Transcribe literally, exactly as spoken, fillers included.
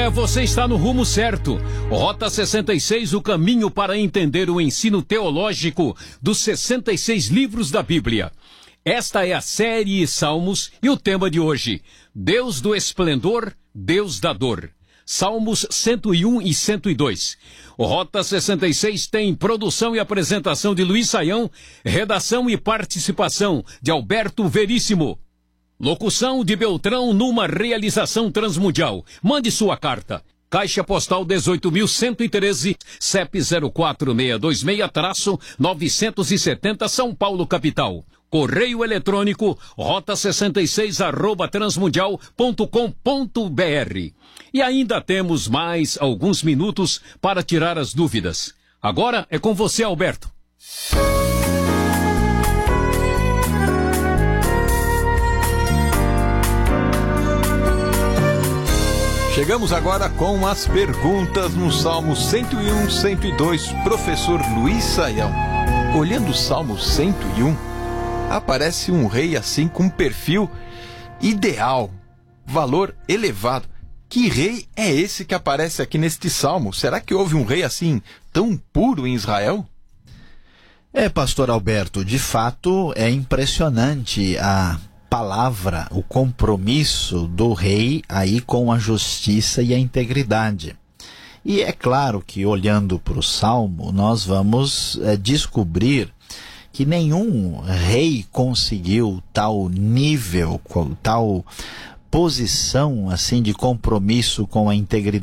É, você está no rumo certo. Rota sessenta e seis, o caminho para entender o ensino teológico dos sessenta e seis livros da Bíblia. Esta é a série Salmos e o tema de hoje: Deus do esplendor, Deus da dor. Salmos cento e um e cento e dois. O Rota sessenta e seis tem produção e apresentação de Luiz Saião, redação e participação de Alberto Veríssimo. Locução de Beltrão numa realização transmundial. Mande sua carta. Caixa Postal dezoito mil cento e treze, C E P zero quatro seis dois seis, novecentos e setenta, São Paulo, capital. Correio eletrônico rota sessenta e seis arroba transmundial ponto com ponto br. E ainda temos mais alguns minutos para tirar as dúvidas. Agora é com você, Alberto. Chegamos agora com as perguntas no Salmo cento e um, cento e dois, professor Luiz Saião. Olhando o Salmo cento e um, aparece um rei assim com um perfil ideal, valor elevado. Que rei é esse que aparece aqui neste salmo? Será que houve um rei assim tão puro em Israel? É, pastor Alberto, de fato é impressionante a palavra, o compromisso do rei aí com a justiça e a integridade. E é claro que olhando para o salmo nós vamos é, descobrir que nenhum rei conseguiu tal nível, tal posição assim de compromisso com a integridade